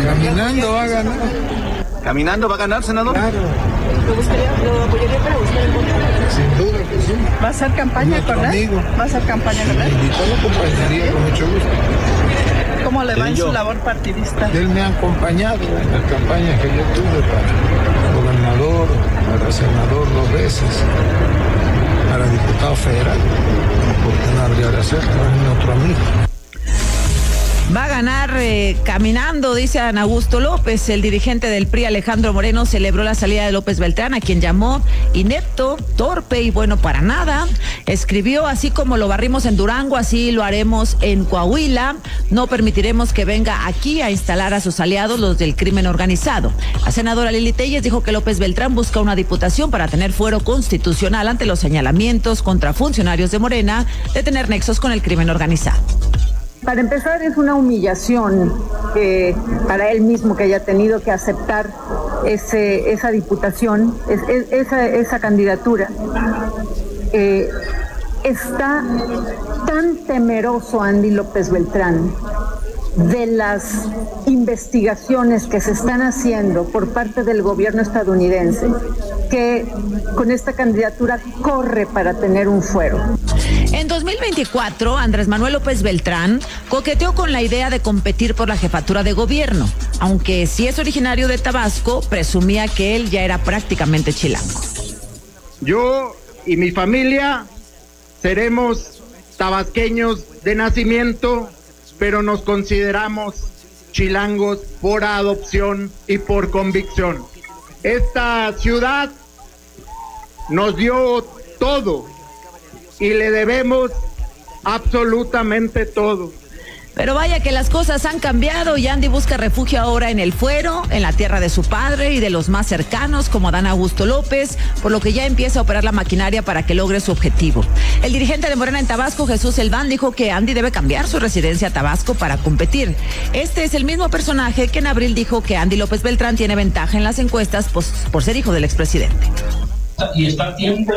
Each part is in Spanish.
Caminando va a ganar. ¿Caminando va a ganar, senador? Claro. ¿Lo apoyaría para buscar el voto? Sin duda que sí. ¿Va a hacer campaña con él? ¿Va a hacer campaña con él? Invitó, lo acompañaría con mucho gusto. ¿Cómo le va en su labor partidista? Él me ha acompañado en las campañas que yo tuve para gobernador, para senador 2 veces, para diputado federal. ¿Por qué no habría de hacerlo? Es mi otro amigo. Va a ganar caminando, dice Adán Augusto López. El dirigente del PRI, Alejandro Moreno, celebró la salida de López Beltrán, a quien llamó inepto, torpe y bueno para nada. Escribió: así como lo barrimos en Durango, así lo haremos en Coahuila. No permitiremos que venga aquí a instalar a sus aliados, los del crimen organizado. La senadora Lili Telles dijo que López Beltrán busca una diputación para tener fuero constitucional ante los señalamientos contra funcionarios de Morena de tener nexos con el crimen organizado. Para empezar, es una humillación para él mismo que haya tenido que aceptar esa diputación, esa candidatura. Está tan temeroso Andy López Beltrán de las investigaciones que se están haciendo por parte del gobierno estadounidense, que con esta candidatura corre para tener un fuero. En 2024, Andrés Manuel López Beltrán coqueteó con la idea de competir por la jefatura de gobierno, aunque si es originario de Tabasco, presumía que él ya era prácticamente chilango. Yo y mi familia seremos tabasqueños de nacimiento, pero nos consideramos chilangos por adopción y por convicción. Esta ciudad nos dio todo y le debemos absolutamente todo. Pero vaya que las cosas han cambiado y Andy busca refugio ahora en el fuero, en la tierra de su padre y de los más cercanos como Adán Augusto López, por lo que ya empieza a operar la maquinaria para que logre su objetivo. El dirigente de Morena en Tabasco, Jesús Elván, dijo que Andy debe cambiar su residencia a Tabasco para competir. Este es el mismo personaje que en abril dijo que Andy López Beltrán tiene ventaja en las encuestas por ser hijo del expresidente. Y está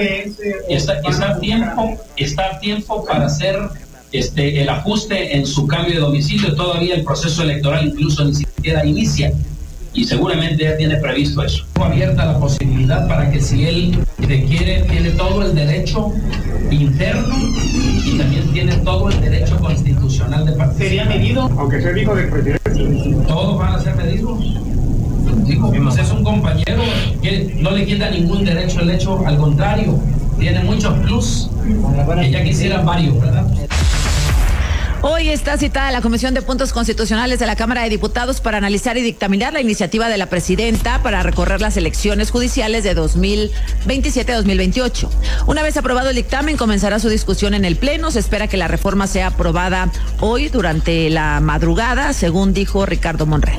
tiempo para hacer el ajuste en su cambio de domicilio. Todavía el proceso electoral incluso ni siquiera inicia y seguramente ya tiene previsto eso. Abierta la posibilidad para que si él quiere, tiene todo el derecho interno y también tiene todo el derecho constitucional de participar. ¿Sería medido? Aunque sea hijo del presidente. Todos van a ser medidos. Digo, pues es un compañero que no le quita ningún derecho el hecho, al contrario, tiene muchos plus que ya quisieran varios, ¿verdad? Hoy está citada la Comisión de Puntos Constitucionales de la Cámara de Diputados para analizar y dictaminar la iniciativa de la presidenta para recorrer las elecciones judiciales de 2027-2028. Una vez aprobado el dictamen, comenzará su discusión en el Pleno. Se espera que la reforma sea aprobada hoy durante la madrugada, según dijo Ricardo Monreal.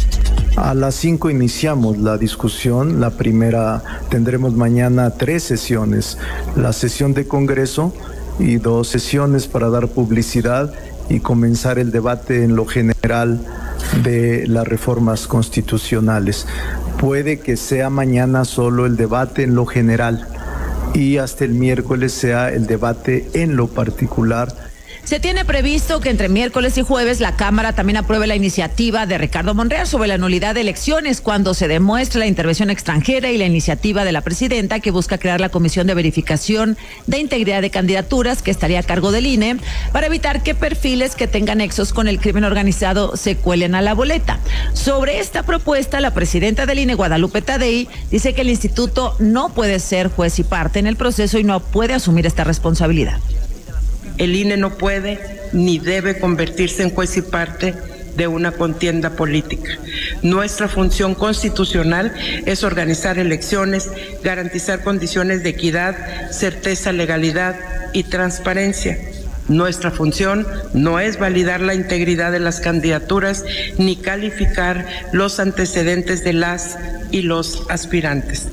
A las 5 iniciamos la discusión. La primera, tendremos mañana 3 sesiones. La sesión de Congreso y 2 sesiones para dar publicidad y comenzar el debate en lo general de las reformas constitucionales. Puede que sea mañana solo el debate en lo general y hasta el miércoles sea el debate en lo particular. Se tiene previsto que entre miércoles y jueves la Cámara también apruebe la iniciativa de Ricardo Monreal sobre la nulidad de elecciones cuando se demuestre la intervención extranjera y la iniciativa de la presidenta que busca crear la Comisión de Verificación de Integridad de Candidaturas que estaría a cargo del INE para evitar que perfiles que tengan nexos con el crimen organizado se cuelen a la boleta. Sobre esta propuesta, la presidenta del INE, Guadalupe Tadei, dice que el instituto no puede ser juez y parte en el proceso y no puede asumir esta responsabilidad. El INE no puede ni debe convertirse en juez y parte de una contienda política. Nuestra función constitucional es organizar elecciones, garantizar condiciones de equidad, certeza, legalidad y transparencia. Nuestra función no es validar la integridad de las candidaturas ni calificar los antecedentes de las y los aspirantes.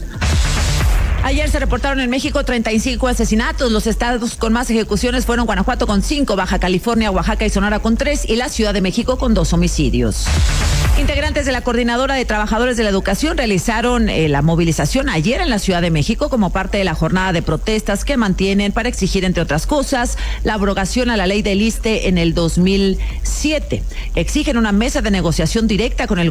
Ayer se reportaron en México 35 asesinatos. Los estados con más ejecuciones fueron Guanajuato con 5, Baja California, Oaxaca y Sonora con 3 y la Ciudad de México con 2 homicidios. Integrantes de la Coordinadora de Trabajadores de la Educación realizaron la movilización ayer en la Ciudad de México como parte de la jornada de protestas que mantienen para exigir, entre otras cosas, la abrogación a la ley del ISSSTE en el 2007. Exigen una mesa de negociación directa con el